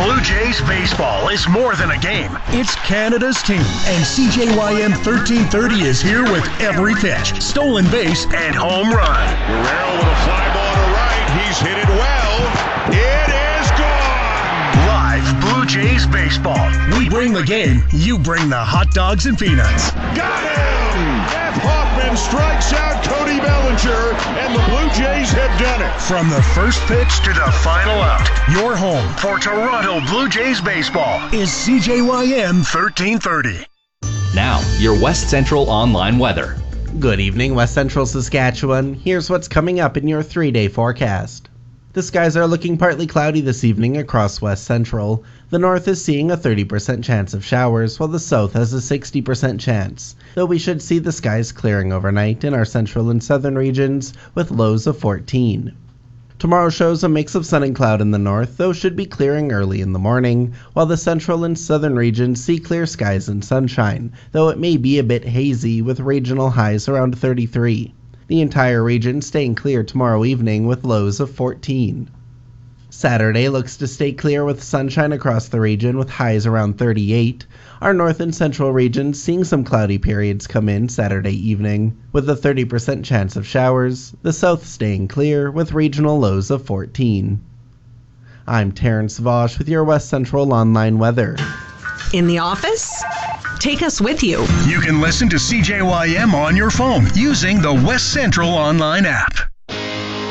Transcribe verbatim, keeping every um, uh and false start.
Blue Jays baseball is more than a game. It's Canada's team, and C J Y M thirteen thirty is here with every pitch, stolen base, and home run. Guerrero with a fly ball to right. He's hit it well. It is gone. Live Blue Jays baseball. We bring the game. You bring the hot dogs and peanuts. Got him! Jeff Hoffman strikes out Cody Bellinger, and the Blue Jays have done it. From the first pitch to the final out, your home for Toronto Blue Jays baseball is C J Y M thirteen thirty. Now, your West Central online weather. Good evening, West Central Saskatchewan. Here's what's coming up in your three-day forecast. The skies are looking partly cloudy this evening across West Central. The north is seeing a thirty percent chance of showers, while the south has a sixty percent chance, though we should see the skies clearing overnight in our central and southern regions with lows of fourteen. Tomorrow shows a mix of sun and cloud in the north, though should be clearing early in the morning, while the central and southern regions see clear skies and sunshine, though it may be a bit hazy with regional highs around thirty-three. The entire region staying clear tomorrow evening with lows of fourteen. Saturday looks to stay clear with sunshine across the region with highs around thirty-eight. Our north and central regions seeing some cloudy periods come in Saturday evening with a thirty percent chance of showers. The south staying clear with regional lows of fourteen. I'm Terrence Vosh with your West Central online weather. In the office? Take us with you. You can listen to C J Y M on your phone using the West Central online app.